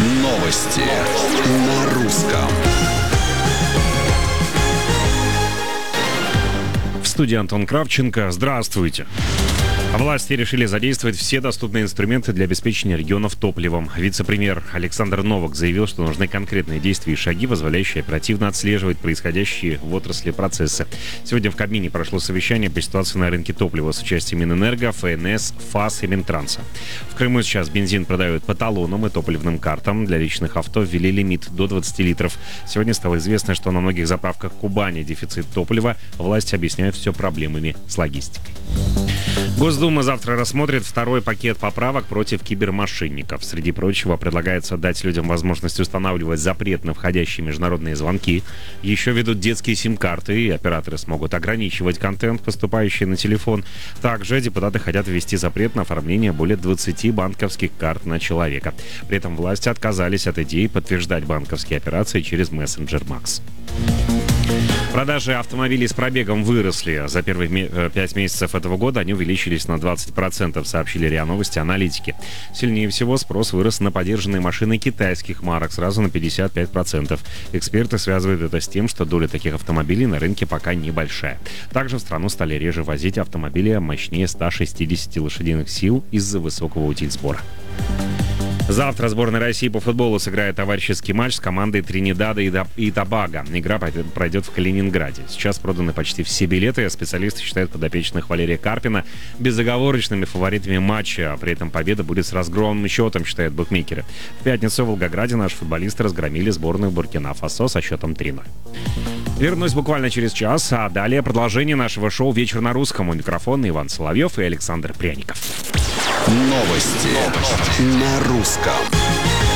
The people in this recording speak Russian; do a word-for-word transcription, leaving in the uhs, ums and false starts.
Новости на русском. В студии Антон Кравченко. Здравствуйте. Власти решили задействовать все доступные инструменты для обеспечения регионов топливом. Вице-премьер Александр Новак заявил, что нужны конкретные действия и шаги, позволяющие оперативно отслеживать происходящие в отрасли процессы. Сегодня в Кабмине прошло совещание по ситуации на рынке топлива с участием Минэнерго, эф эн эс, ФАС и Минтранса. В Крыму сейчас бензин продают по талонам и топливным картам. Для личных авто ввели лимит до двадцати литров. Сегодня стало известно, что на многих заправках Кубани дефицит топлива. Власти объясняют все проблемами с логистикой. Госдума завтра рассмотрит второй пакет поправок против кибермошенников. Среди прочего, предлагается дать людям возможность устанавливать запрет на входящие международные звонки. Еще ведут детские сим-карты, и операторы смогут ограничивать контент, поступающий на телефон. Также депутаты хотят ввести запрет на оформление более двадцати банковских карт на человека. При этом власти отказались от идеи подтверждать банковские операции через мессенджер Макс. Продажи автомобилей с пробегом выросли. За первые пять месяцев этого года они увеличились на двадцать процентов, сообщили РИА Новости аналитики. Сильнее всего спрос вырос на подержанные машины китайских марок, сразу на пятьдесят пять процентов. Эксперты связывают это с тем, что доля таких автомобилей на рынке пока небольшая. Также в страну стали реже возить автомобили мощнее ста шестидесяти лошадиных сил из-за высокого утильсбора. Завтра сборная России по футболу сыграет товарищеский матч с командой Тринидада и Тобаго. Игра пройдет в Калининграде. Сейчас проданы почти все билеты. Специалисты считают подопечных Валерия Карпина безоговорочными фаворитами матча. При этом победа будет с разгромным счетом, считают букмекеры. В пятницу в Волгограде наши футболисты разгромили сборную Буркина-Фасо со счетом три ноль. Вернусь буквально через час, а далее продолжение нашего шоу «Вечер на русском». У микрофона Иван Соловьев и Александр Пряников. Новости, Новости. на русском.